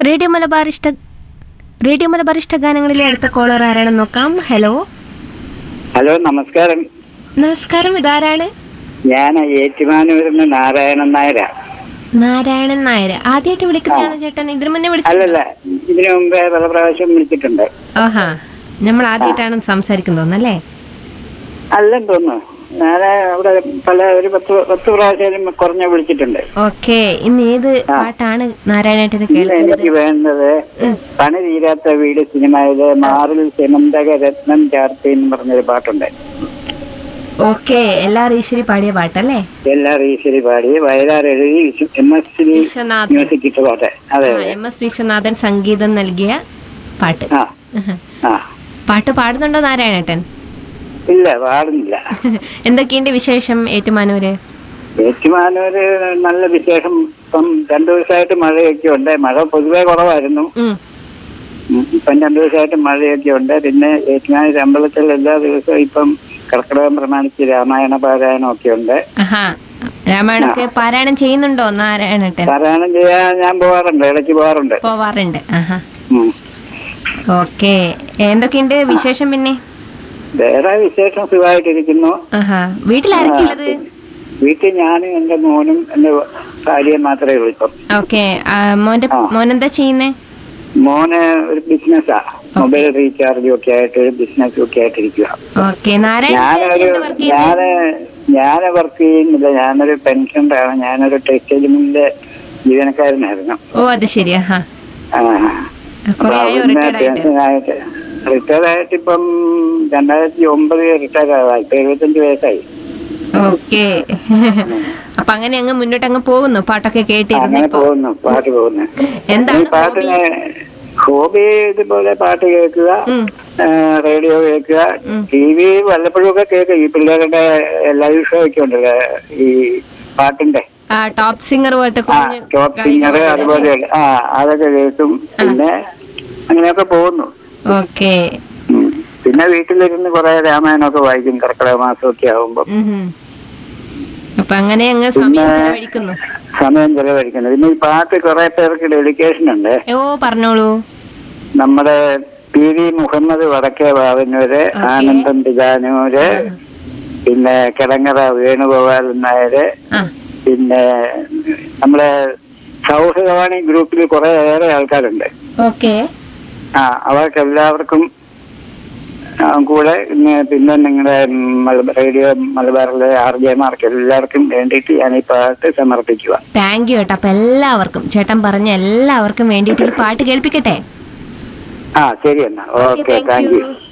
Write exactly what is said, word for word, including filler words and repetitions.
Radio Malabar ഇഷ്ട radio Malabar ഇഷ്ട ഗാനങ്ങളിലെ അടുത്ത കോളർ ആരാണെന്ന് നോക്കാം. ഹലോ ഹലോ, നമസ്കാരം. നമസ്കാരം, ഇതാരാണ്? ഞാൻ ഏറ്റുമാനൂരിന്ന് നാരായണൻ നായരാ. നാരായണൻ നായർ. ആദ്യമായിട്ട് വിളിക്കുന്നതാണോ ചേട്ടൻ? ഇതിനു മുന്നേ വിളിച്ചു? അല്ലല്ല, ഇതിനു മുമ്പേ പല പ്രാവശ്യം വിളിച്ചിട്ടുണ്ട്. ഓഹാ, നമ്മൾ ആദ്യമായിട്ടാണ് സംസാരിക്കുന്നത് തോന്നല്ലേ? അല്ലെന്ന് തോന്നുന്നു. ഞാൻ അവിടെ പല ഒരു പത്ത് പത്ത് പ്രാവശ്യം കുറഞ്ഞ വിളിച്ചിട്ടുണ്ട്. ഓക്കെ, ഇന്ന് ഏത് പാട്ടാണ് നാരായണേട്ടന് കേൾക്കുന്നത്? എനിക്ക് വേണ്ടത് പണി തീരാത്ത വീട് സിനിമയിലെ മാറിൽ സെമന്തക രത്നം ചാർത്തി എന്ന് പറഞ്ഞൊരു പാട്ടുണ്ട്. ഓക്കെ, എല്ലാരും ഈശ്വരി പാടിയ പാട്ടല്ലേ? എല്ലാരും ഈശ്വരി പാടി, വയലാർ എഴുതി, എം എസ് വിശ്വനാഥൻ മ്യൂസിക് ഇട്ട പാട്ട്. അതെ, എം എസ് വിശ്വനാഥൻ സംഗീതം നൽകിയ പാട്ട്. ആ ആ പാട്ട് പാടുന്നുണ്ടോ നാരായണേട്ടൻ? ഇല്ല, പാടുന്നില്ല. എന്തൊക്കെയുണ്ട് വിശേഷം ഏറ്റുമാനൂര്? ഏറ്റുമാനൂര് നല്ല വിശേഷം. ഇപ്പം രണ്ടു ദിവസമായിട്ട് മഴയൊക്കെ ഉണ്ട്. മഴ പൊതുവെ കുറവായിരുന്നു. ഇപ്പം രണ്ടു ദിവസമായിട്ട് മഴയൊക്കെ ഉണ്ട്. പിന്നെ ഏറ്റുമാനൂർ അമ്പലത്തിൽ എല്ലാ ദിവസവും ഇപ്പം കർക്കിടകം പ്രമാണിച്ച് രാമായണ പാരായണം ഒക്കെ ഉണ്ട്. രാമായണൊക്കെ പാരായണം ചെയ്യുന്നുണ്ടോ നാരായണേട്ടൻ? പാരായണം ചെയ്യാൻ ഞാൻ പോവാറുണ്ട്, ഇടയ്ക്ക് പോവാറുണ്ട്. പോവാറുണ്ട്. ഓക്കെ, എന്തൊക്കെയുണ്ട് വിശേഷം? പിന്നെ വേറെ വിശേഷം, സുഖമായിട്ടിരിക്കുന്നു. വീട്ടിലാരൊക്കെയുള്ളത്? വീട്ടിൽ ഞാനും എന്റെ മോനും എന്റെ ഭാര്യയും മാത്രമേ ഉള്ളൂ ഇപ്പം. ഓക്കെ, മോന്റെ മോനെന്താ ചെയ്യുന്നേ? മോന് ഒരു ബിസിനസ്സാ, മൊബൈൽ റീചാർജും ഒക്കെ ആയിട്ട് ഒരു ബിസിനസ്സും ഒക്കെ ആയിട്ടിരിക്കുക. ഞാനൊരു ഞാന് ഞാന് വർക്ക് ചെയ്യുന്നില്ല. ഞാനൊരു പെൻഷനറാണ്. ഞാനൊരു ടെക്സ്റ്റൈൽ മില്ലിന്റെ ജീവനക്കാരനായിരുന്നു. ഓ, അത് ശരിയാ. പെൻഷനായിട്ട് റിട്ടയർഡ് ആയിട്ട് ഇപ്പം രണ്ടായിരത്തി ഒമ്പത് റിട്ടയർഡ് ആവാം. ഇപ്പൊ എഴുപത്തഞ്ച് വയസ്സായി. ഓക്കെ, അപ്പൊ അങ്ങനെ അങ്ങ് മുന്നോട്ട് അങ്ങ് പോകുന്നു, പാട്ടൊക്കെ കേട്ടിരുന്നു പോകുന്നു. പാട്ട് പോകുന്നു. എന്താണ് പാട്ടിന് ഹോബി? ഇതുപോലെ പാട്ട് കേൾക്കുക, റേഡിയോ കേൾക്കുക, ടി വി വല്ലപ്പോഴും ഒക്കെ കേൾക്കുക. ഈ പിള്ളേരുടെ ലൈവ് ഷോ ഒക്കെ ഉണ്ടല്ലോ, ഈ പാട്ടിന്റെ ടോപ്പ് സിംഗർ പോലത്തെ ടോപ്പ് സിംഗർ അതുപോലെ ആ അതൊക്കെ കേൾക്കും. പിന്നെ അങ്ങനെയൊക്കെ പോകുന്നു. ഓക്കെ, പിന്നെ വീട്ടിലിരുന്ന് കുറെ രാമായണമൊക്കെ വായിക്കും കർക്കിടക മാസമൊക്കെ ആവുമ്പോ. അപ്പൊ അങ്ങനെ സമയം ചെലവഴിക്കുന്നു. പിന്നെ ഈ പാട്ട് കുറെ പേർക്ക് ഡെഡിക്കേഷൻ ഉണ്ട്. ഓ, പറഞ്ഞോളൂ. നമ്മുടെ പി വി മുഹമ്മദ് വടക്കേ ബാവന്നൂര്, ആനന്ദം തിജാനൂര്, പിന്നെ കിടങ്ങറ വേണുഗോപാലൻ നായര്, പിന്നെ നമ്മുടെ സൗഹൃദവാണി ഗ്രൂപ്പിൽ കുറെ ഏറെ ആൾക്കാരുണ്ട്. ഓക്കെ, ആ അവർക്ക് എല്ലാവർക്കും കൂടെ പിന്നെ നിങ്ങളുടെ റേഡിയോ മലബാറിലെ ആർ ജെമാർക്ക് എല്ലാവർക്കും വേണ്ടിയിട്ട് ഞാൻ ഈ പാട്ട് സമർപ്പിക്കുക. താങ്ക് യു കേട്ടോ. അപ്പൊ എല്ലാവർക്കും ചേട്ടൻ പറഞ്ഞ എല്ലാവർക്കും വേണ്ടിയിട്ട് ഈ പാട്ട് കേൾപ്പിക്കട്ടെ. ആ ശരി എന്നാ. Okay, thank you.